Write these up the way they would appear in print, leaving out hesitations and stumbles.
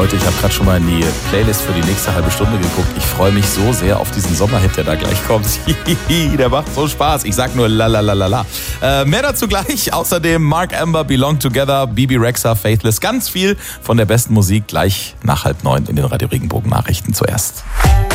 Leute, ich habe gerade schon mal in die Playlist für die nächste halbe Stunde geguckt. Ich freue mich so sehr auf diesen Sommerhit, der da gleich kommt. Der macht so Spaß. Ich sag nur la la la la la. Mehr dazu gleich. Außerdem Mark Amber, Belong Together, Bibi Rexha, Faithless. Ganz viel von der besten Musik gleich nach 8:30 in den Radio Regenbogen Nachrichten zuerst.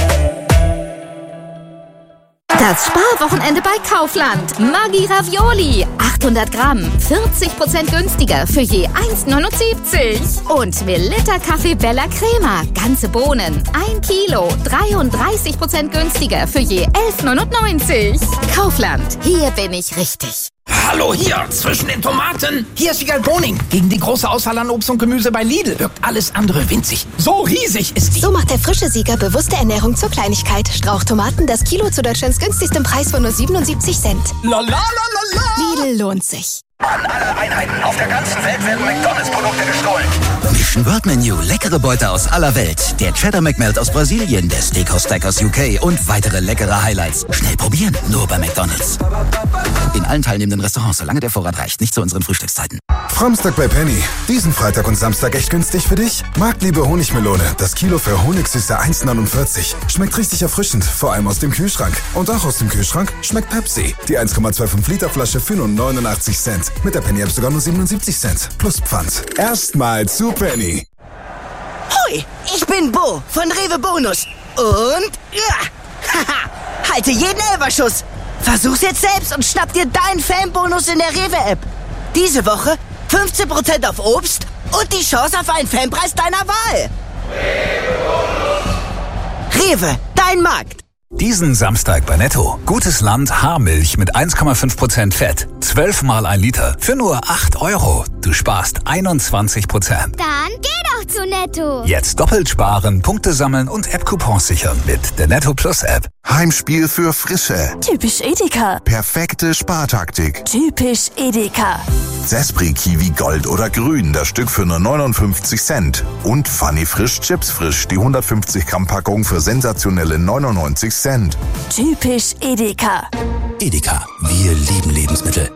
Das Sparwochenende bei Kaufland. Maggi Ravioli. 800 Gramm. 40% günstiger für je 1,79. Und Melitta Kaffee Bella Crema. Ganze Bohnen. 1 Kilo. 33% günstiger für je 11,99. Kaufland. Hier bin ich richtig. Hallo hier, zwischen den Tomaten. Hier ist Wiegald Boning. Gegen die große Auswahl an Obst und Gemüse bei Lidl wirkt alles andere winzig. So riesig ist die. So macht der frische Sieger bewusste Ernährung zur Kleinigkeit. Strauchtomaten, das Kilo zu Deutschlands günstigstem Preis von nur 77 Cent. La la la la la. Lidl lohnt sich. An alle Einheiten auf der ganzen Welt werden McDonalds-Produkte gestohlen. Mission World Menu, leckere Beute aus aller Welt. Der Cheddar McMelt aus Brasilien, der Steakhouse Stack aus UK und weitere leckere Highlights. Schnell probieren, nur bei McDonalds. In allen teilnehmenden Restaurants, solange der Vorrat reicht, nicht zu unseren Frühstückszeiten. Framstag bei Penny. Diesen Freitag und Samstag echt günstig für dich? Marktliebe Honigmelone. Das Kilo für Honigsüße 1,49. Schmeckt richtig erfrischend, vor allem aus dem Kühlschrank. Und auch aus dem Kühlschrank schmeckt Pepsi. Die 1,25 Liter Flasche für nur 89 Cent. Mit der Penny-App sogar nur 77 Cent. Plus Pfand. Erstmal zu Penny. Hui, ich bin Bo von Rewe Bonus. Und haha, halte jeden Elberschuss. Versuch's jetzt selbst und schnapp dir deinen Fanbonus in der Rewe-App. Diese Woche 15% auf Obst und die Chance auf einen Fanpreis deiner Wahl. Rewe, dein Markt. Diesen Samstag bei Netto. Gutes Land Haarmilch mit 1,5% Fett. 12 mal 1 Liter für nur 8 €. Du sparst 21%. Dann geh doch zu Netto. Jetzt doppelt sparen, Punkte sammeln und App-Coupons sichern mit der Netto Plus App. Heimspiel für Frische. Typisch Edeka. Perfekte Spartaktik. Typisch Edeka. Sespri Kiwi Gold oder Grün, das Stück für nur 59 Cent. Und Funny Frisch Chips Frisch, die 150 Gramm Packung für sensationelle 99 Cent. Typisch Edeka. Edeka, wir lieben Lebensmittel.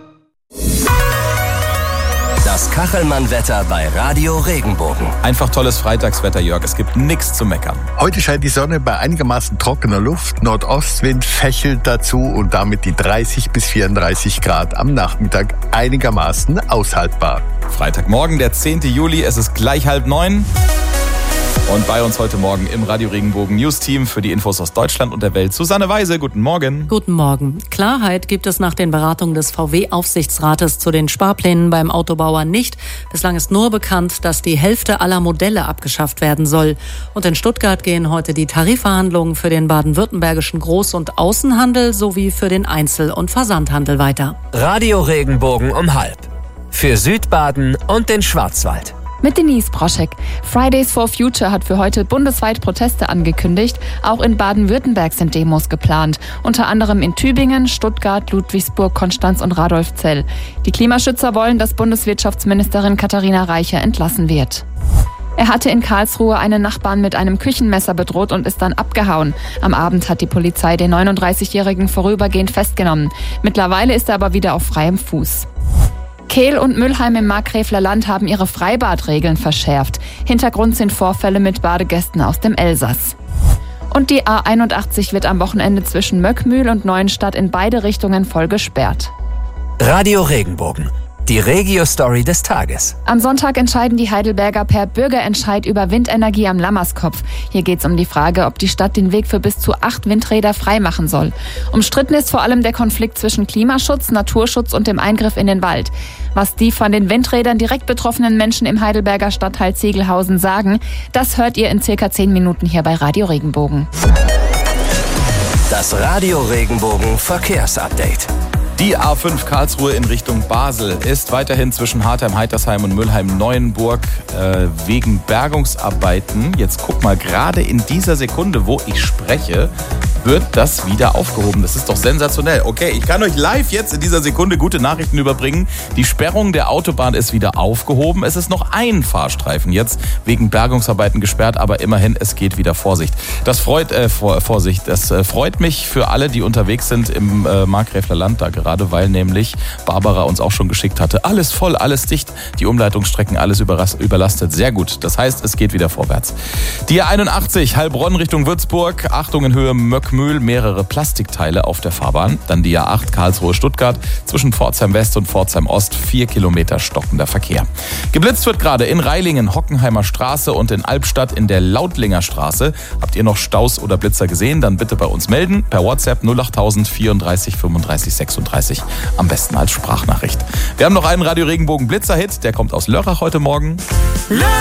Das Kachelmann-Wetter bei Radio Regenbogen. Einfach tolles Freitagswetter, Jörg. Es gibt nichts zu meckern. Heute scheint die Sonne bei einigermaßen trockener Luft. Nordostwind fächelt dazu und damit die 30 bis 34 Grad am Nachmittag einigermaßen aushaltbar. Freitagmorgen, der 10. Juli. Es ist gleich 8:30. Und bei uns heute Morgen im Radio Regenbogen News-Team für die Infos aus Deutschland und der Welt Susanne Weise. Guten Morgen. Guten Morgen. Klarheit gibt es nach den Beratungen des VW-Aufsichtsrates zu den Sparplänen beim Autobauer nicht. Bislang ist nur bekannt, dass die Hälfte aller Modelle abgeschafft werden soll. Und in Stuttgart gehen heute die Tarifverhandlungen für den baden-württembergischen Groß- und Außenhandel sowie für den Einzel- und Versandhandel weiter. Radio Regenbogen um 12:30. Für Südbaden und den Schwarzwald. Mit Denise Broschek. Fridays for Future hat für heute bundesweit Proteste angekündigt. Auch in Baden-Württemberg sind Demos geplant. Unter anderem in Tübingen, Stuttgart, Ludwigsburg, Konstanz und Radolfzell. Die Klimaschützer wollen, dass Bundeswirtschaftsministerin Katharina Reiche entlassen wird. Er hatte in Karlsruhe einen Nachbarn mit einem Küchenmesser bedroht und ist dann abgehauen. Am Abend hat die Polizei den 39-Jährigen vorübergehend festgenommen. Mittlerweile ist er aber wieder auf freiem Fuß. Kehl und Mülheim im Markgräfler Land haben ihre Freibadregeln verschärft. Hintergrund sind Vorfälle mit Badegästen aus dem Elsass. Und die A81 wird am Wochenende zwischen Möckmühl und Neuenstadt in beide Richtungen voll gesperrt. Radio Regenbogen. Die Regio-Story des Tages. Am Sonntag entscheiden die Heidelberger per Bürgerentscheid über Windenergie am Lammerskopf. Hier geht es um die Frage, ob die Stadt den Weg für bis zu 8 Windräder freimachen soll. Umstritten ist vor allem der Konflikt zwischen Klimaschutz, Naturschutz und dem Eingriff in den Wald. Was die von den Windrädern direkt betroffenen Menschen im Heidelberger Stadtteil Ziegelhausen sagen, das hört ihr in circa 10 Minuten hier bei Radio Regenbogen. Das Radio Regenbogen Verkehrsupdate. Die A5 Karlsruhe in Richtung Basel ist weiterhin zwischen Hartheim, Heitersheim und Mülheim-Neuenburg wegen Bergungsarbeiten. Jetzt guck mal, gerade in dieser Sekunde, wo ich spreche, wird das wieder aufgehoben. Das ist doch sensationell. Okay, ich kann euch live jetzt in dieser Sekunde gute Nachrichten überbringen. Die Sperrung der Autobahn ist wieder aufgehoben. Es ist noch ein Fahrstreifen jetzt wegen Bergungsarbeiten gesperrt, aber immerhin, es geht wieder Vorsicht. Das freut mich für alle, die unterwegs sind im Markgräfler Land, da gerade, weil nämlich Barbara uns auch schon geschickt hatte. Alles voll, alles dicht, die Umleitungsstrecken, alles überlastet. Sehr gut, das heißt, es geht wieder vorwärts. Die A81 Heilbronn Richtung Würzburg, Achtung in Höhe Möckmühl, mehrere Plastikteile auf der Fahrbahn. Dann die A8 Karlsruhe-Stuttgart zwischen Pforzheim West und Pforzheim Ost, 4 Kilometer stockender Verkehr. Geblitzt wird gerade in Reilingen, Hockenheimer Straße und in Albstadt in der Lautlinger Straße. Habt ihr noch Staus oder Blitzer gesehen? Dann bitte bei uns melden. Per WhatsApp 08000 34 35 36. Am besten als Sprachnachricht. Wir haben noch einen Radio Regenbogen Blitzer-Hit. Der kommt aus Lörrach heute Morgen.